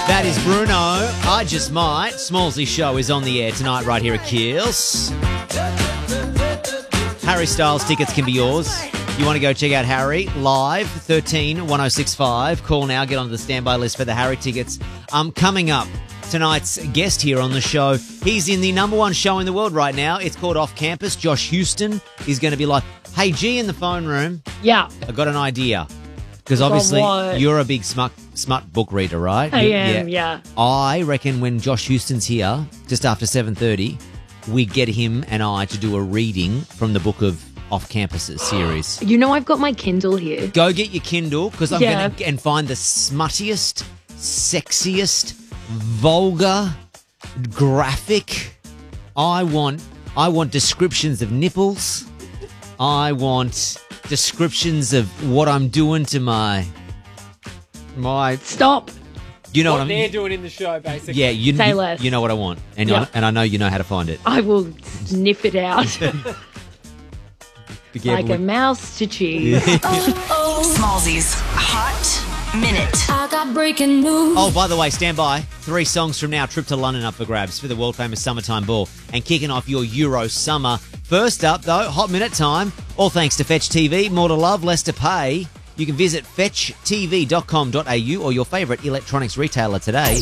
That is Bruno. I Just Might. Smallsy Show is on the air tonight right here at Keels. Harry Styles tickets can be yours. You want to go check out Harry live, 13 1065. Call now, get onto the standby list for the Harry tickets. Coming up, tonight's guest here on the show. He's in the number one show in the world right now. It's called Off Campus. Josh Houston is going to be like, hey, G in the phone room. Yeah. I got an idea. Because obviously you're a big smut book reader, right? I am, yeah. I reckon when Josh Houston's here, just after 7:30, we get him and I to do a reading from the book of Off Campus's series. You know I've got my Kindle here. Go get your Kindle because I'm going to and find the smuttiest, sexiest, vulgar, graphic. I want descriptions of nipples. I want descriptions of what I'm doing to my. Stop. You know what what they're doing in the show, basically. Yeah, Say less. You know what I want, and I know you know how to find it. I will sniff it out like a mouse to cheese. Smallsy's Hot Minute. I got breaking news. Oh, by the way, stand by. 3 songs from now, trip to London up for grabs for the world-famous Summertime Ball and kicking off your Euro summer. First up, though, Hot Minute time. All thanks to Fetch TV. More to love, less to pay. You can visit fetchtv.com.au or your favourite electronics retailer today.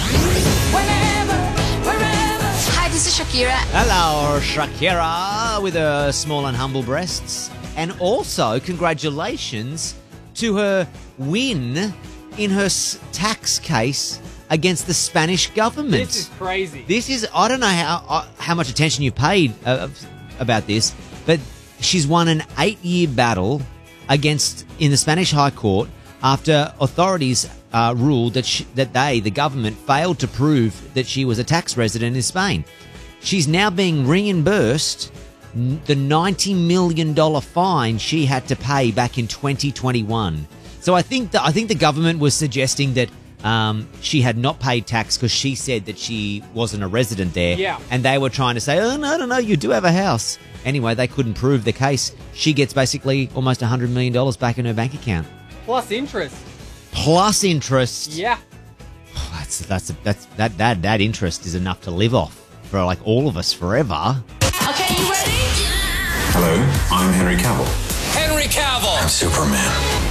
Hi, this is Shakira. Hello, Shakira, with her small and humble breasts. And also, congratulations to her win in her tax case against the Spanish government. This is crazy. I don't know how much attention you've paid about this, but she's won an 8-year battle in the Spanish High Court after authorities ruled that the government, failed to prove that she was a tax resident in Spain. She's now being reimbursed the $90 million fine she had to pay back in 2021. So I think the government was suggesting that she had not paid tax because she said that she wasn't a resident there. Yeah. And they were trying to say, oh, no, you do have a house. Anyway, they couldn't prove the case. She gets basically almost $100 million back in her bank account. Plus interest. Plus interest. Yeah. That interest is enough to live off for like all of us forever. Okay, you ready? Hello, I'm Henry Cavill. Henry Cavill. I'm Superman.